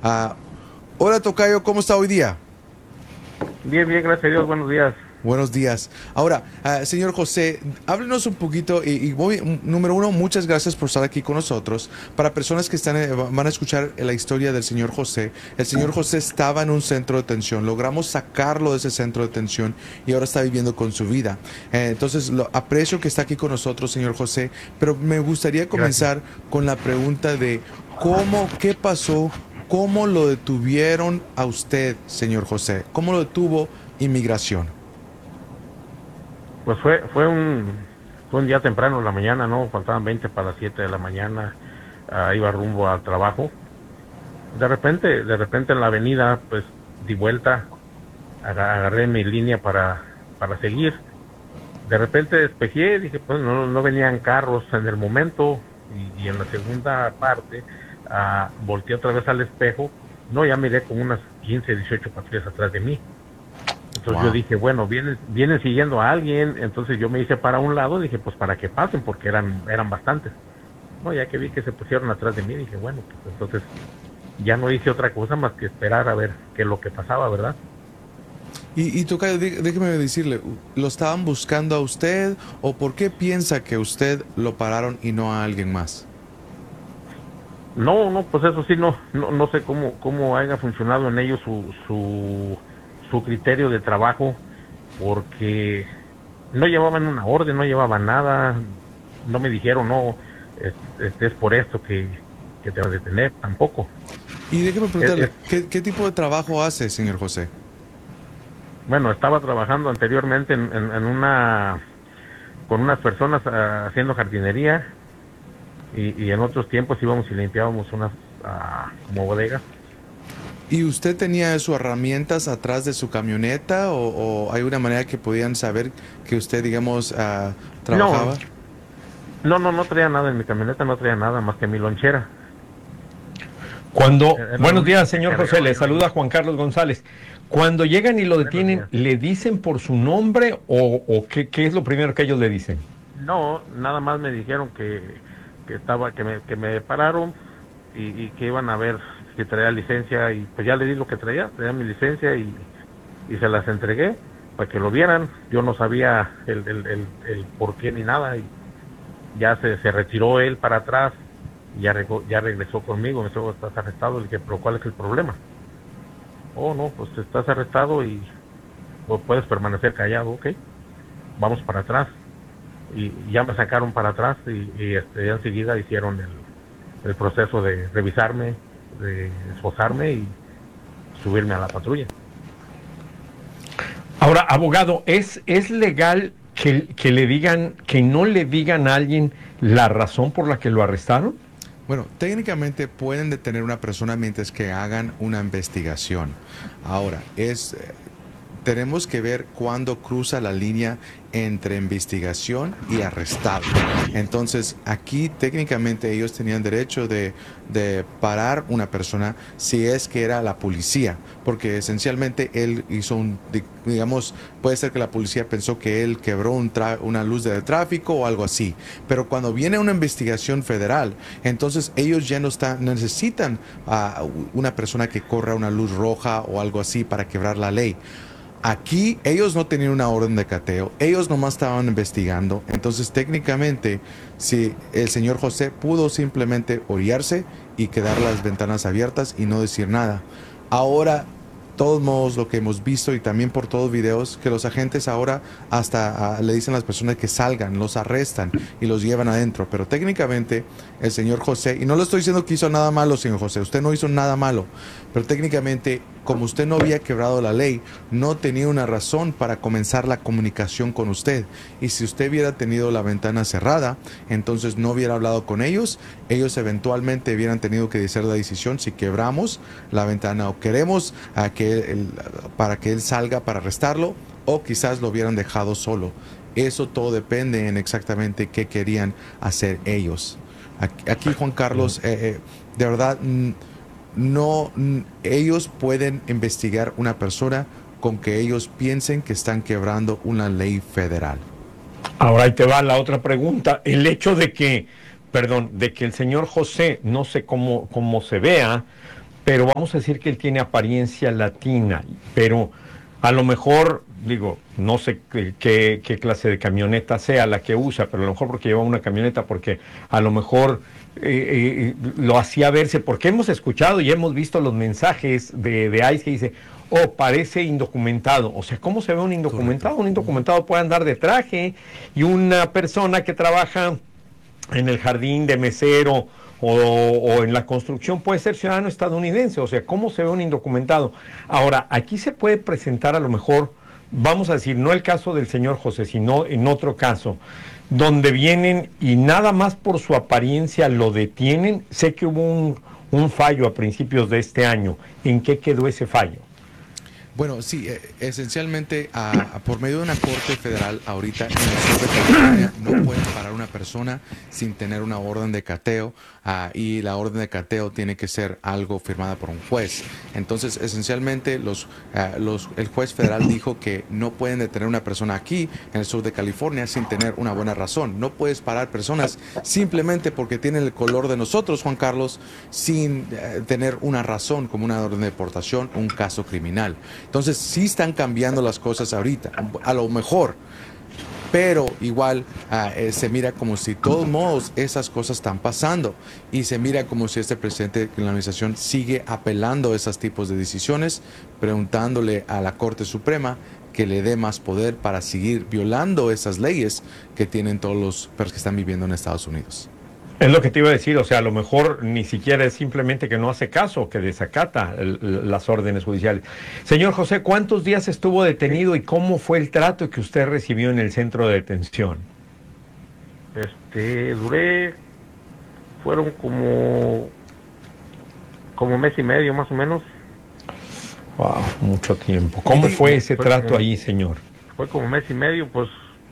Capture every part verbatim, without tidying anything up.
Ah, hola, tocayo, ¿cómo está hoy día? Bien, bien, gracias a Dios, buenos días. Buenos días. Ahora, ah, señor José, háblenos un poquito y, y voy, m- número uno, muchas gracias por estar aquí con nosotros. Para personas que están, eh, va- van a escuchar la historia del señor José, el señor José estaba en un centro de detención, logramos sacarlo de ese centro de detención y ahora está viviendo con su vida. Eh, entonces, lo aprecio que está aquí con nosotros, señor José, pero me gustaría Gracias. comenzar con la pregunta de cómo, qué pasó, cómo lo detuvieron a usted, señor José, cómo lo detuvo inmigración. Pues fue fue un fue un día temprano en la mañana, ¿no? Faltaban veinte para las siete de la mañana. Ah, iba rumbo al trabajo. De repente, de repente en la avenida, pues di vuelta, aga- agarré mi línea para para seguir. De repente despejé, dije, pues no no venían carros en el momento y, y en la segunda parte ah, volteé otra vez al espejo. No, ya miré como unas quince, dieciocho patrullas atrás de mí. Entonces yo Wow. dije, bueno, vienen, vienen siguiendo a alguien, entonces yo me hice para un lado, dije, pues para que pasen, porque eran, eran bastantes. No, ya que vi que se pusieron atrás de mí, dije, bueno, pues entonces ya no hice otra cosa más que esperar a ver qué es lo que pasaba, ¿verdad? Y, y tocayo, dé- déjeme decirle, ¿lo estaban buscando a usted o por qué piensa que usted lo pararon y no a alguien más? No, no, pues eso sí, no, no, no sé cómo, cómo haya funcionado en ellos su, su, su criterio de trabajo, porque no llevaban una orden, no llevaban nada, no me dijeron, no, es, es, es por esto que, que te van a detener, tampoco. Y déjeme Es, preguntarle, es, ¿qué, qué tipo de trabajo hace, señor José? bueno, estaba trabajando anteriormente en, en, en una, con unas personas uh, haciendo jardinería y, y en otros tiempos íbamos y limpiábamos unas uh, como bodegas. ¿Y usted tenía sus herramientas atrás de su camioneta o, o hay una manera que podían saber que usted, digamos, ah, No, trabajaba? no, no, no traía nada en mi camioneta, no traía nada más que mi lonchera. Cuando, Era lo buenos único días, que señor José, cargaba le yo ahí. saluda Juan Carlos González. Cuando llegan y lo Buenos detienen, días. ¿le dicen por su nombre o, o qué, qué es lo primero que ellos le dicen? No, nada más me dijeron que, que estaba, que me, que me pararon y, y que iban a ver si traía licencia y pues ya le di lo que traía, traía mi licencia y, y se las entregué para que lo vieran. Yo no sabía el, el, el, el por qué ni nada y ya se, se retiró él para atrás y ya, rego- ya regresó conmigo. Me dijo, estás arrestado. Le dije, pero ¿cuál es el problema? Oh, no, pues estás arrestado y pues, puedes permanecer callado, ok, vamos para atrás. Y ya me sacaron para atrás y, y este, ya enseguida hicieron el, el proceso de revisarme, de esposarme y subirme a la patrulla. Ahora, abogado, ¿es, es legal que, que le digan, que no le digan a alguien la razón por la que lo arrestaron? Bueno, técnicamente pueden detener a una persona mientras que hagan una investigación. Ahora, es eh, tenemos que ver cuándo cruza la línea entre investigación y arrestado. Entonces, aquí técnicamente ellos tenían derecho de, de parar una persona si es que era la policía, porque esencialmente él hizo un, digamos, puede ser que la policía pensó que él quebró un una luz de tráfico o algo así, pero cuando viene una investigación federal, entonces ellos ya no están, necesitan a una persona que corra una luz roja o algo así para quebrar la ley. Aquí ellos no tenían una orden de cateo, ellos nomás estaban investigando. Entonces técnicamente, si el señor José pudo simplemente orillarse y quedar las ventanas abiertas y no decir nada. Ahora, todos modos, lo que hemos visto y también por todos videos, que los agentes ahora hasta uh, le dicen a las personas que salgan, los arrestan y los llevan adentro. Pero técnicamente el señor José, y no le estoy diciendo que hizo nada malo, señor José, usted no hizo nada malo, pero técnicamente, como usted no había quebrado la ley, no tenía una razón para comenzar la comunicación con usted. Y si usted hubiera tenido la ventana cerrada, entonces no hubiera hablado con ellos, ellos eventualmente hubieran tenido que hacer la decisión si quebramos la ventana o queremos a que él, para que él salga para arrestarlo, o quizás lo hubieran dejado solo. Eso todo depende en exactamente qué querían hacer ellos. Aquí, Juan Carlos, eh, eh, de verdad, no, ellos pueden investigar una persona con que ellos piensen que están quebrando una ley federal. Ahora ahí te va la otra pregunta. El hecho de que, perdón, de que el señor José, no sé cómo, cómo se vea, pero vamos a decir que él tiene apariencia latina, pero a lo mejor, digo, no sé qué, qué, qué clase de camioneta sea la que usa, pero a lo mejor porque lleva una camioneta, porque a lo mejor eh, eh, lo hacía verse, porque hemos escuchado y hemos visto los mensajes de, de ICE que dice, oh, parece indocumentado. O sea, ¿cómo se ve un indocumentado? Correcto. Un indocumentado puede andar de traje y una persona que trabaja en el jardín de mesero o, o en la construcción puede ser ciudadano estadounidense. O sea, ¿cómo se ve un indocumentado? Ahora, aquí se puede presentar a lo mejor, vamos a decir, no el caso del señor José, sino en otro caso, donde vienen y nada más por su apariencia lo detienen. Sé que hubo un, un fallo a principios de este año. ¿En qué quedó ese fallo? Bueno, sí, eh, esencialmente a, a por medio de una corte federal ahorita en el sur de California no pueden parar a una persona sin tener una orden de cateo uh, y la orden de cateo tiene que ser algo firmada por un juez. Entonces, esencialmente los, uh, los, el juez federal dijo que no pueden detener a una persona aquí en el sur de California sin tener una buena razón. No puedes parar personas simplemente porque tienen el color de nosotros, Juan Carlos, sin uh, tener una razón como una orden de deportación o un caso criminal. Entonces sí están cambiando las cosas ahorita, a lo mejor, pero igual uh, eh, se mira como si de todos modos esas cosas están pasando y se mira como si este presidente de la administración sigue apelando esos tipos de decisiones, preguntándole a la Corte Suprema que le dé más poder para seguir violando esas leyes que tienen todos los personas que están viviendo en Estados Unidos. Es lo que te iba a decir, o sea, a lo mejor ni siquiera es simplemente que no hace caso, que desacata el, las órdenes judiciales. Señor José, ¿cuántos días estuvo detenido y cómo fue el trato que usted recibió en el centro de detención? Este, duré, fueron como, como mes y medio más o menos. Wow, mucho tiempo. ¿Cómo fue ese fue trato como, ahí, señor? Fue como mes y medio, pues,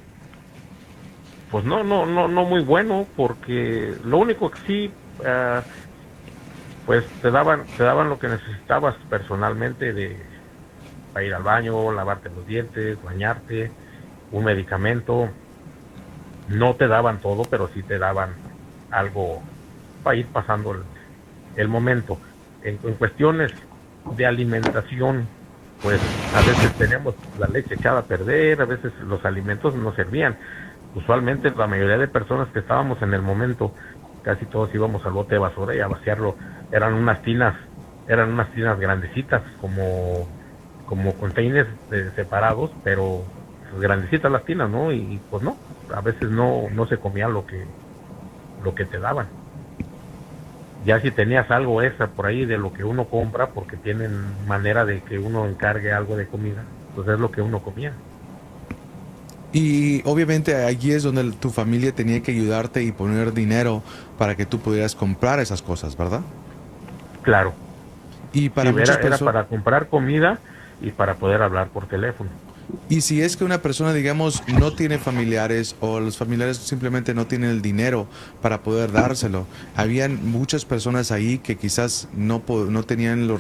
pues no, no, no, no muy bueno, porque lo único que sí, uh, pues te daban, te daban lo que necesitabas personalmente de para ir al baño, lavarte los dientes, bañarte, un medicamento. No te daban todo, pero sí te daban algo para ir pasando el, el momento. En, en cuestiones de alimentación, pues a veces tenemos la leche echada a perder, a veces los alimentos no servían. Usualmente la mayoría de personas que estábamos en el momento, casi todos íbamos al bote de basura y a vaciarlo. Eran unas tinas, eran unas tinas grandecitas, como, como containers eh, separados, pero pues, grandecitas las tinas, ¿no? Y, y pues no, a veces no, no se comía lo que, lo que te daban. Ya si tenías algo extra por ahí de lo que uno compra, porque tienen manera de que uno encargue algo de comida, pues es lo que uno comía. Y obviamente allí es donde tu familia tenía que ayudarte y poner dinero para que tú pudieras comprar esas cosas, ¿verdad? Claro. Y para sí, muchas era, era personas para comprar comida y para poder hablar por teléfono. Y si es que una persona, digamos, no tiene familiares o los familiares simplemente no tienen el dinero para poder dárselo, habían muchas personas ahí que quizás no, no tenían los